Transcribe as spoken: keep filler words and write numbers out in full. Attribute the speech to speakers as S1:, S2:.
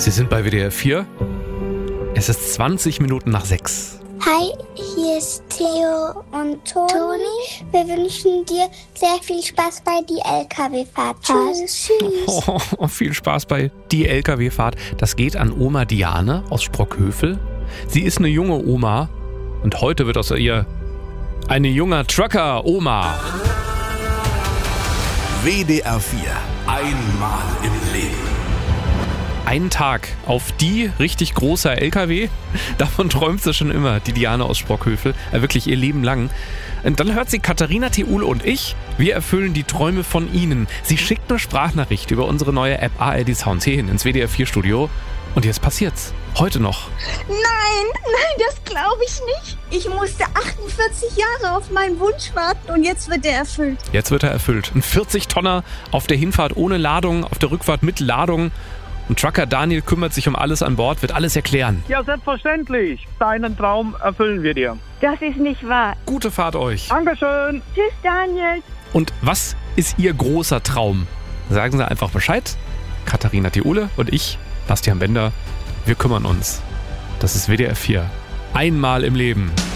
S1: Sie sind bei W D R vier. Es ist zwanzig Minuten nach sechs.
S2: Hi, hier ist Theo und Toni. Wir wünschen dir sehr viel Spaß bei die L K W-Fahrt. Tschüss. Tschüss.
S1: Oh, viel Spaß bei die L K W-Fahrt. Das geht an Oma Diane aus Sprockhövel. Sie ist eine junge Oma und heute wird aus ihr eine junger Trucker-Oma.
S3: W D R vier. Einmal im Leben.
S1: Einen Tag auf die richtig großer L K W. Davon träumt sie schon immer, die Diane aus Sprockhövel. Äh, wirklich ihr Leben lang. Und dann hört sie Katharina Theule und ich. Wir erfüllen die Träume von Ihnen. Sie schickt eine Sprachnachricht über unsere neue App A R D Sounds hierhin ins W D R vier Studio. Und jetzt passiert's. Heute noch.
S4: Nein, nein, das glaube ich nicht. Ich musste achtundvierzig Jahre auf meinen Wunsch warten und jetzt wird er erfüllt.
S1: Jetzt wird er erfüllt. Ein vierzig Tonner auf der Hinfahrt ohne Ladung, auf der Rückfahrt mit Ladung. Und Trucker Daniel kümmert sich um alles an Bord, wird alles erklären.
S5: Ja, selbstverständlich. Deinen Traum erfüllen wir dir.
S4: Das ist nicht wahr.
S1: Gute Fahrt euch.
S5: Dankeschön.
S4: Tschüss, Daniel.
S1: Und was ist Ihr großer Traum? Sagen Sie einfach Bescheid. Katharina Theule und ich, Bastian Bender, wir kümmern uns. Das ist W D R vier. Einmal im Leben.